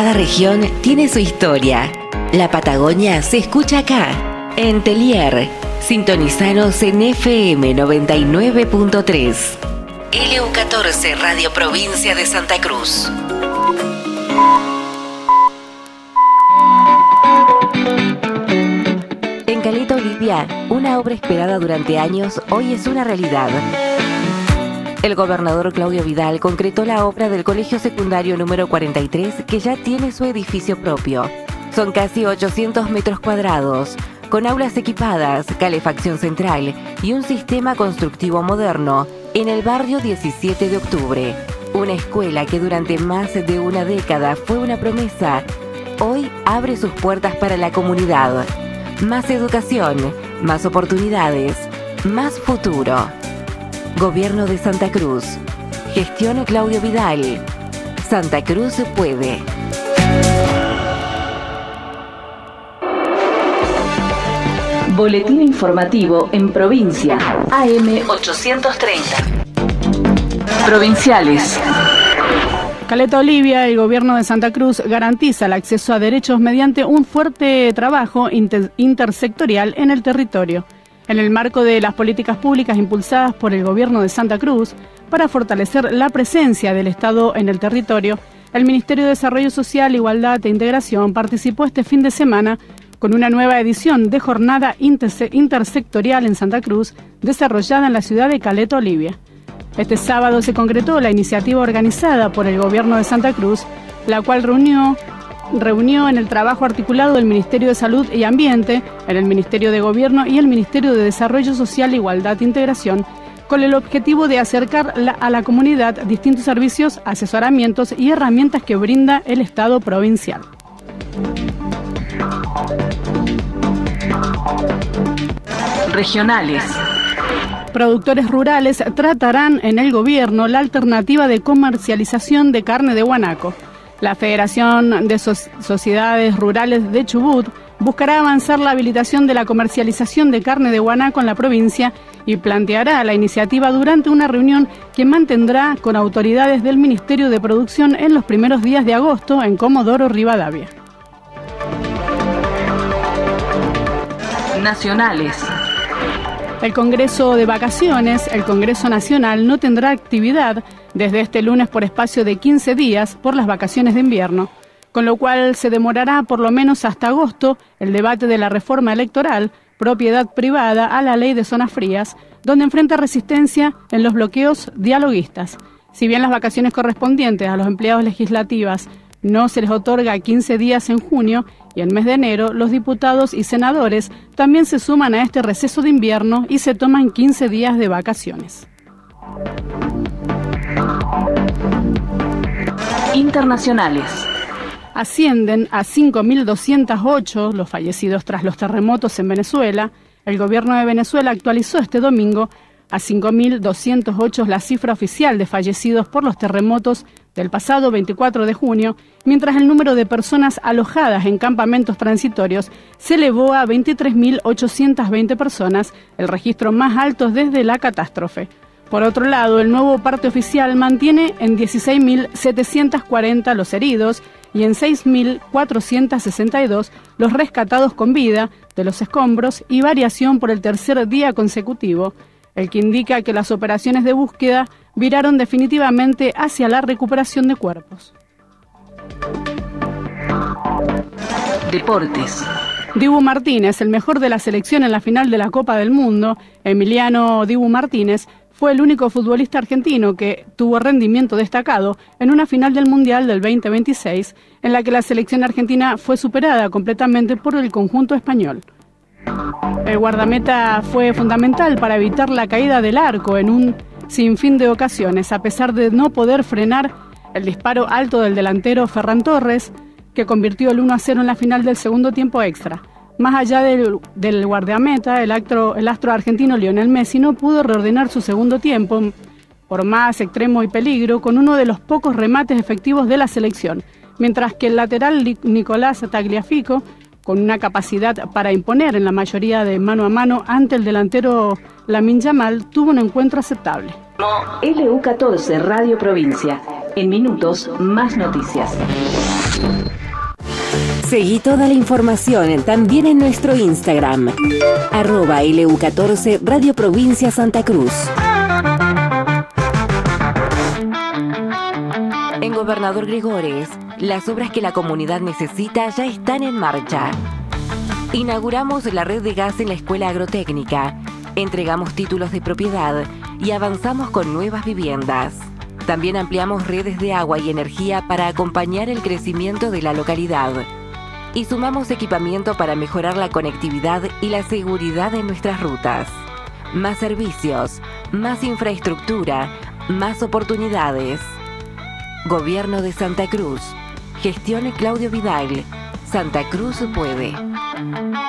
Cada región tiene su historia. La Patagonia se escucha acá, en Telier. Sintonizanos en FM 99.3. LU14 Radio Provincia de Santa Cruz. En Caleta Olivia, una obra esperada durante años, hoy es una realidad. El gobernador Claudio Vidal concretó la obra del Colegio Secundario número 43, que ya tiene su edificio propio. Son casi 800 metros cuadrados, con aulas equipadas, calefacción central y un sistema constructivo moderno en el barrio 17 de Octubre. Una escuela que durante más de una década fue una promesa, hoy abre sus puertas para la comunidad. Más educación, más oportunidades, más futuro. Gobierno de Santa Cruz. Gestión Claudio Vidal. Santa Cruz puede. Boletín informativo en provincia. AM 830. Provinciales. Caleta Olivia, el gobierno de Santa Cruz garantiza el acceso a derechos mediante un fuerte trabajo intersectorial en el territorio. En el marco de las políticas públicas impulsadas por el gobierno de Santa Cruz para fortalecer la presencia del Estado en el territorio, el Ministerio de Desarrollo Social, Igualdad e Integración participó este fin de semana con una nueva edición de jornada intersectorial en Santa Cruz, desarrollada en la ciudad de Caleta Olivia. Este sábado se concretó la iniciativa organizada por el gobierno de Santa Cruz, la cual reunió en el trabajo articulado del Ministerio de Salud y Ambiente, en el Ministerio de Gobierno y el Ministerio de Desarrollo Social, Igualdad e Integración, con el objetivo de acercar a la comunidad distintos servicios, asesoramientos y herramientas que brinda el Estado provincial. Regionales. Productores rurales tratarán en el gobierno la alternativa de comercialización de carne de guanaco. La Federación de Sociedades Rurales de Chubut buscará avanzar la habilitación de la comercialización de carne de guanaco en la provincia y planteará la iniciativa durante una reunión que mantendrá con autoridades del Ministerio de Producción en los primeros días de agosto en Comodoro Rivadavia. Nacionales. El Congreso de Vacaciones, el Congreso Nacional, no tendrá actividad desde este lunes por espacio de 15 días por las vacaciones de invierno, con lo cual se demorará por lo menos hasta agosto el debate de la reforma electoral, propiedad privada a la ley de zonas frías, donde enfrenta resistencia en los bloqueos dialoguistas. Si bien las vacaciones correspondientes a los empleados legislativos no se les otorga 15 días en junio y el mes de enero, los diputados y senadores también se suman a este receso de invierno y se toman 15 días de vacaciones. Internacionales. Ascienden a 5.208 los fallecidos tras los terremotos en Venezuela. El gobierno de Venezuela actualizó este domingo a 5.208 la cifra oficial de fallecidos por los terremotos del pasado 24 de junio, mientras el número de personas alojadas en campamentos transitorios se elevó a 23.820 personas, el registro más alto desde la catástrofe. Por otro lado, el nuevo parte oficial mantiene en 16.740 los heridos y en 6.462 los rescatados con vida de los escombros y variación por el tercer día consecutivo, el que indica que las operaciones de búsqueda viraron definitivamente hacia la recuperación de cuerpos. Deportes. Dibu Martínez, el mejor de la selección en la final de la Copa del Mundo, Emiliano Dibu Martínez, fue el único futbolista argentino que tuvo rendimiento destacado en una final del Mundial del 2026, en la que la selección argentina fue superada completamente por el conjunto español. El guardameta fue fundamental para evitar la caída del arco en un sinfín de ocasiones, a pesar de no poder frenar el disparo alto del delantero Ferran Torres, que convirtió el 1-0 en la final del segundo tiempo extra. Más allá del guardameta, el astro argentino Lionel Messi no pudo reordenar su segundo tiempo, por más extremo y peligro, con uno de los pocos remates efectivos de la selección, mientras que el lateral Nicolás Tagliafico, con una capacidad para imponer en la mayoría de mano a mano ante el delantero Lamine Yamal, tuvo un encuentro aceptable. LU14 Radio Provincia, En minutos, más noticias. Seguí toda la información también en nuestro Instagram, @LU14 Radio Provincia Santa Cruz. En Gobernador Gregores, las obras que la comunidad necesita ya están en marcha. Inauguramos la red de gas en la Escuela Agrotécnica, entregamos títulos de propiedad y avanzamos con nuevas viviendas. También ampliamos redes de agua y energía para acompañar el crecimiento de la localidad. Y sumamos equipamiento para mejorar la conectividad y la seguridad en nuestras rutas. Más servicios, más infraestructura, más oportunidades. Gobierno de Santa Cruz. Gestión Claudio Vidal. Santa Cruz puede.